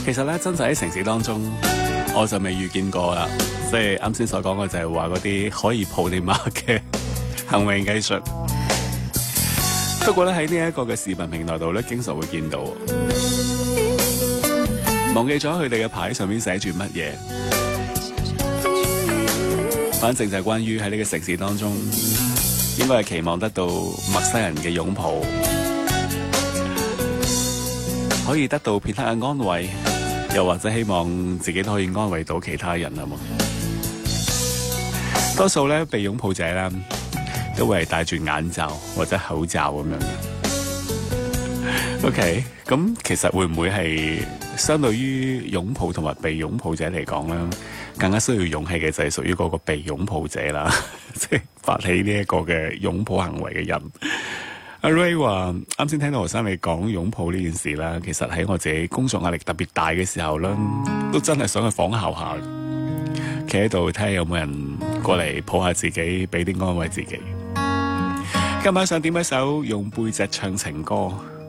其實咧，真實喺城市當中，我就未遇見過啦。即係啱先所講嘅就係話嗰啲可以抱你媽嘅行為藝術。不過咧，喺呢一個嘅視頻平台度咧，經常會見到。忘記咗佢哋嘅牌上面寫住乜嘢，反正就係關於喺呢個城市當中，應該係期望得到陌生人嘅擁抱，可以得到片刻嘅安慰，又或者希望自己都可以安慰到其他人啊嘛。多數咧被擁抱者啦，都會係戴住眼罩或者口罩咁樣嘅。OK， 咁其實會唔會係相對於擁抱同埋被擁抱者嚟講咧，更加需要勇氣嘅就係屬於嗰個被擁抱者啦，即係發起呢一個嘅擁抱行為嘅人。阿 Ray 話啱先聽到何生你講擁抱呢件事啦，其實喺我自己工作壓力特別大嘅時候啦，都真係想去仿效下，企喺度睇下有冇人過嚟抱下自己，俾啲安慰自己。今晚想點一首用背脊唱情歌。